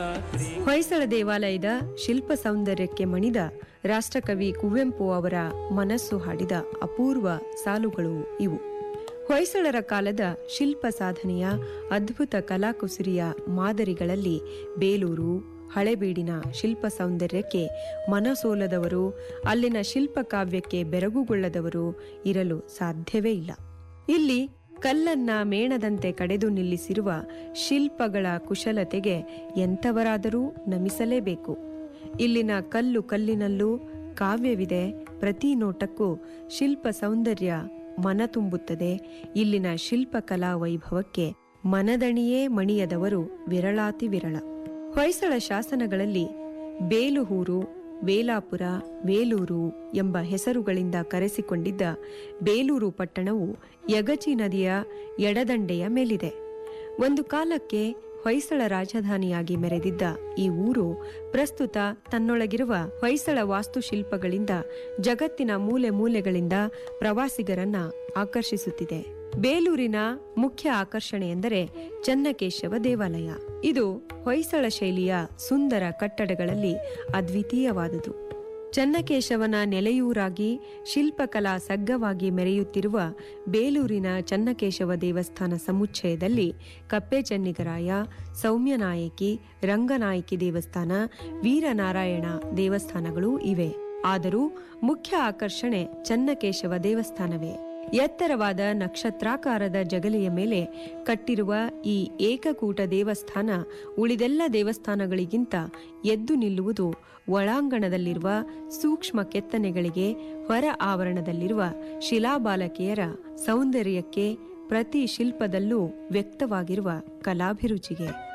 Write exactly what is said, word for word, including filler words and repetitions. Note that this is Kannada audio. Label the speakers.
Speaker 1: ಹೊಯ್ಸಳ ದೇವಾಲಯದ ಶಿಲ್ಪ ಸೌಂದರ್ಯಕ್ಕೆ ಮಣಿದ ರಾಷ್ಟ್ರಕವಿ ಕುವೆಂಪು ಅವರ ಮನಸ್ಸು ಹಾಡಿದ ಅಪೂರ್ವ ಸಾಲುಗಳು ಇವು. ಹೊಯ್ಸಳರ ಕಾಲದ ಶಿಲ್ಪ ಸಾಧನೆಯ ಅದ್ಭುತ ಕಲಾಕುಸರಿಯ ಮಾದರಿಗಳಲ್ಲಿ ಬೇಲೂರು, ಹಳೆಬೀಡಿನ ಶಿಲ್ಪ ಸೌಂದರ್ಯಕ್ಕೆ ಮನಸೋಲದವರು, ಅಲ್ಲಿನ ಶಿಲ್ಪಕಾವ್ಯಕ್ಕೆ ಬೆರಗುಗೊಳ್ಳದವರು ಇರಲು ಸಾಧ್ಯವೇ ಇಲ್ಲ. ಇಲ್ಲಿ ಕಲ್ಲನ್ನ ಮೇಣದಂತೆ ಕಡೆದು ನಿಲ್ಲಿಸಿರುವ ಶಿಲ್ಪಗಳ ಕುಶಲತೆಗೆ ಎಂಥವರಾದರೂ ನಮಿಸಲೇಬೇಕು. ಇಲ್ಲಿನ ಕಲ್ಲು ಕಲ್ಲಿನಲ್ಲೂ ಕಾವ್ಯವಿದೆ. ಪ್ರತಿ ನೋಟಕ್ಕೂ ಶಿಲ್ಪ ಸೌಂದರ್ಯ ಮನ ತುಂಬುತ್ತದೆ. ಇಲ್ಲಿನ ಶಿಲ್ಪಕಲಾ ವೈಭವಕ್ಕೆ ಮನದಣಿಯೇ ಮಣಿಯದವರು ವಿರಳಾತಿ ವಿರಳ. ಹೊಯ್ಸಳ ಶಾಸನಗಳಲ್ಲಿ ಬೇಲುಹೂರು, ವೇಲಾಪುರ, ಬೇಲೂರು ಎಂಬ ಹೆಸರುಗಳಿಂದ ಕರೆಸಿಕೊಂಡಿದ್ದ ಬೇಲೂರು ಪಟ್ಟಣವು ಯಗಚಿ ನದಿಯ ಎಡದಂಡೆಯ ಮೇಲಿದೆ. ಒಂದು ಕಾಲಕ್ಕೆ ಹೊಯ್ಸಳ ರಾಜಧಾನಿಯಾಗಿ ಮೆರೆದಿದ್ದ ಈ ಊರು ಪ್ರಸ್ತುತ ತನ್ನೊಳಗಿರುವ ಹೊಯ್ಸಳ ವಾಸ್ತುಶಿಲ್ಪಗಳಿಂದ ಜಗತ್ತಿನ ಮೂಲೆ ಮೂಲೆಗಳಿಂದ ಪ್ರವಾಸಿಗರನ್ನ ಆಕರ್ಷಿಸುತ್ತಿದೆ. ಬೇಲೂರಿನ ಮುಖ್ಯ ಆಕರ್ಷಣೆ ಎಂದರೆ ಚನ್ನಕೇಶವ ದೇವಾಲಯ. ಇದು ಹೊಯ್ಸಳ ಶೈಲಿಯ ಸುಂದರ ಕಟ್ಟಡಗಳಲ್ಲಿ ಅದ್ವಿತೀಯವಾದುದು. ಚನ್ನಕೇಶವನ ನೆಲೆಯೂರಾಗಿ ಶಿಲ್ಪಕಲಾ ಸಗ್ಗವಾಗಿ ಮೆರೆಯುತ್ತಿರುವ ಬೇಲೂರಿನ ಚನ್ನಕೇಶವ ದೇವಸ್ಥಾನ ಸಮುಚ್ಚಯದಲ್ಲಿ ಕಪ್ಪೆಚನ್ನಿಗರಾಯ, ಸೌಮ್ಯನಾಯಕಿ, ರಂಗನಾಯಕಿ ದೇವಸ್ಥಾನ, ವೀರನಾರಾಯಣ ದೇವಸ್ಥಾನಗಳೂ ಇವೆ. ಆದರೂ ಮುಖ್ಯ ಆಕರ್ಷಣೆ ಚನ್ನಕೇಶವ ದೇವಸ್ಥಾನವೇ. ಎತ್ತರವಾದ ನಕ್ಷತ್ರಾಕಾರದ ಜಗಲಿಯ ಮೇಲೆ ಕಟ್ಟಿರುವ ಈ ಏಕಕೂಟ ದೇವಸ್ಥಾನ ಉಳಿದೆಲ್ಲ ದೇವಸ್ಥಾನಗಳಿಗಿಂತ ಎದ್ದು ನಿಲ್ಲುವುದು ಒಳಾಂಗಣದಲ್ಲಿರುವ ಸೂಕ್ಷ್ಮ ಕೆತ್ತನೆಗಳಿಗೆ, ಹೊರ ಆವರಣದಲ್ಲಿರುವ ಶಿಲಾಬಾಲಕಿಯರ ಸೌಂದರ್ಯಕ್ಕೆ, ಪ್ರತಿ ಶಿಲ್ಪದಲ್ಲೂ ವ್ಯಕ್ತವಾಗಿರುವ ಕಲಾಭಿರುಚಿಗೆ.